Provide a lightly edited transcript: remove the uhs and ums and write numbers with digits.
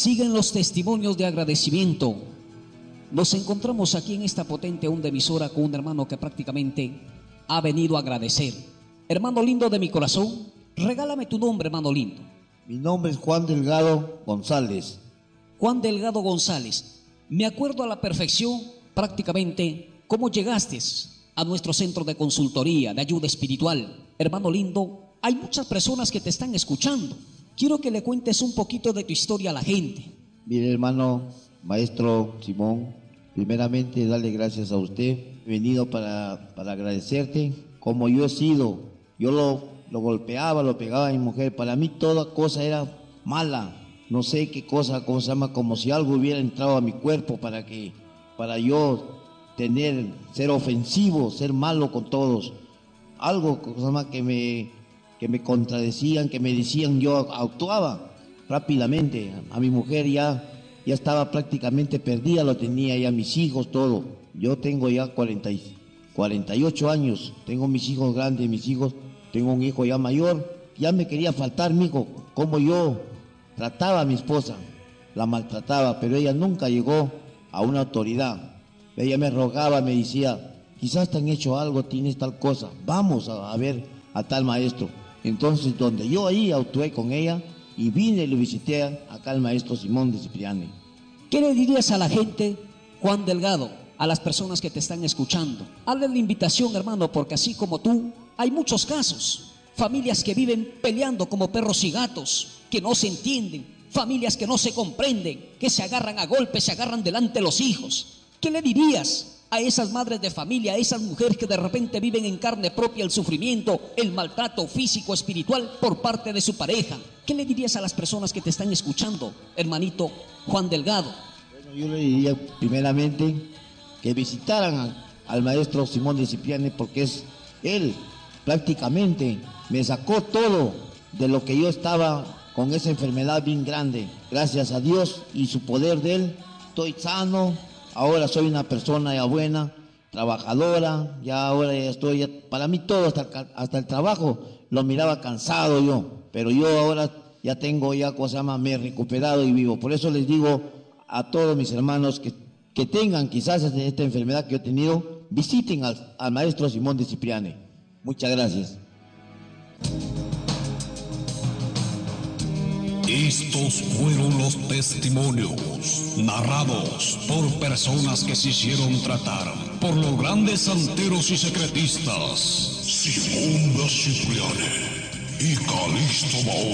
Siguen los testimonios de agradecimiento. Nos encontramos aquí en esta potente onda emisora con un hermano que prácticamente ha venido a agradecer. Hermano lindo de mi corazón, regálame tu nombre, hermano lindo. Mi nombre es Juan Delgado González. Juan Delgado González. Me acuerdo a la perfección prácticamente cómo llegaste a nuestro centro de consultoría, de ayuda espiritual. Hermano lindo, hay muchas personas que te están escuchando. Quiero que le cuentes un poquito de tu historia a la gente. Mire, hermano, maestro Simón, primeramente darle gracias a usted. He venido para agradecerte como yo he sido. Yo lo golpeaba, lo pegaba a mi mujer. Para mí toda cosa era mala. No sé qué cosa, cómo se llama, como si algo hubiera entrado a mi cuerpo para yo ser ofensivo, ser malo con todos. Algo que me contradecían, que me decían, yo actuaba rápidamente. A mi mujer ya estaba prácticamente perdida, lo tenía ya mis hijos, todo. Yo tengo ya 48 años, tengo mis hijos grandes, tengo un hijo ya mayor. Ya me quería faltar, mijo, como yo trataba a mi esposa, la maltrataba, pero ella nunca llegó a una autoridad. Ella me rogaba, me decía, quizás te han hecho algo, tienes tal cosa, vamos a ver a tal maestro. Entonces, donde yo ahí actué con ella y vine y lo visité acá al maestro Simón de Cipriani. ¿Qué le dirías a la gente, Juan Delgado, a las personas que te están escuchando? Hazle la invitación, hermano, porque así como tú, hay muchos casos. Familias que viven peleando como perros y gatos, que no se entienden, familias que no se comprenden, que se agarran a golpes, se agarran delante de los hijos. ¿Qué le dirías a esas madres de familia, a esas mujeres que de repente viven en carne propia el sufrimiento, el maltrato físico, espiritual por parte de su pareja? ¿Qué le dirías a las personas que te están escuchando, hermanito Juan Delgado? Bueno, yo le diría primeramente que visitaran al maestro Simón de Cipriani, porque él prácticamente me sacó todo de lo que yo estaba con esa enfermedad bien grande. Gracias a Dios y su poder de él, estoy sano. Ahora soy una persona ya buena, trabajadora, ahora ya estoy, para mí todo, hasta el trabajo, lo miraba cansado yo, pero yo ahora ya tengo, me he recuperado y vivo. Por eso les digo a todos mis hermanos que tengan quizás esta enfermedad que yo he tenido, visiten al maestro Simón de Cipriani. Muchas gracias. Estos fueron los testimonios narrados por personas que se hicieron tratar por los grandes santeros y secretistas Simón de Cipriani y Calixto Mahoma.